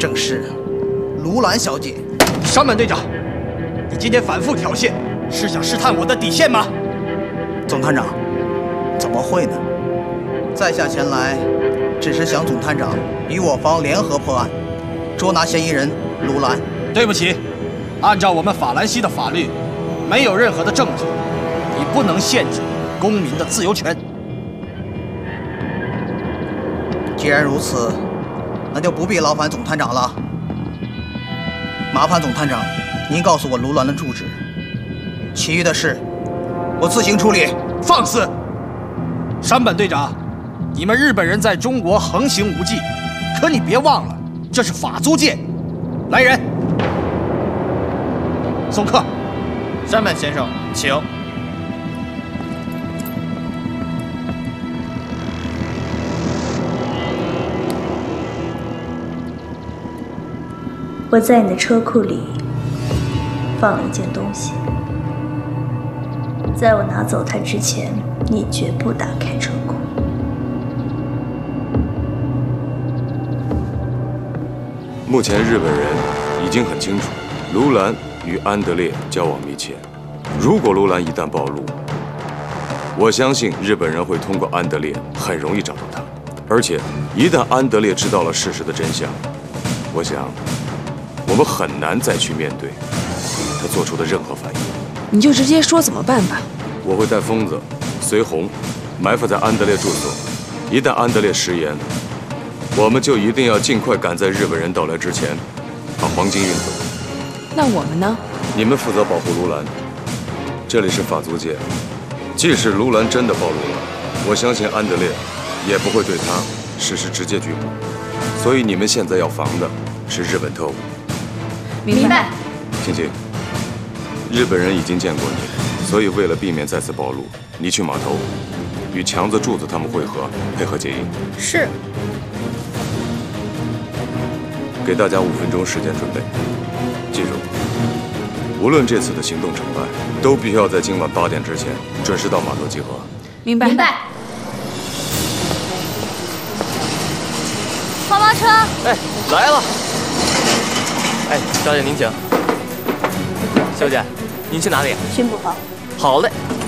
正是卢兰小姐。 山本队长，你今天反复挑衅，是想试探我的底线吗？ 总探长，怎么会呢？在下前来，只是想总探长与我方联合破案，捉拿嫌疑人卢兰。 对不起，按照我们法兰西的法律，没有任何的证据，你不能限制公民的自由权。 既然如此，那就不必劳烦总探长了。麻烦总探长，您告诉我卢兰的住址，其余的事我自行处理。 放肆！山本队长，你们日本人在中国横行无忌，可你别忘了，这是法租界。来人，送客。 山本先生，请。 我在你的车库里放了一件东西，在我拿走它之前，你绝不打开车库。 目前日本人已经很清楚，卢兰与安德烈交往密切。如果卢兰一旦暴露，我相信日本人会通过安德烈很容易找到他。而且，一旦安德烈知道了事实的真相，我想我们很难再去面对他做出的任何反应。 你就直接说怎么办吧。 我会带疯子随红埋伏在安德烈住所，一旦安德烈食言，我们就一定要尽快赶在日本人到来之前把黄金运走。 那我们呢？ 你们负责保护卢兰。这里是法租界，即使卢兰真的暴露了，我相信安德烈也不会对他实施直接拘捕。所以你们现在要防的是日本特务。 明白。 青青，日本人已经见过你，所以为了避免再次暴露，你去码头与强子、柱子他们会合，配合接应。 是。 给大家5分钟时间准备。记住，无论这次的行动成败，都必须要在今晚8点之前准时到码头集合。 明白。 明白。花花车。 哎，来了。哎，小姐您请。小姐，您去哪里？ 巡捕房。 好嘞。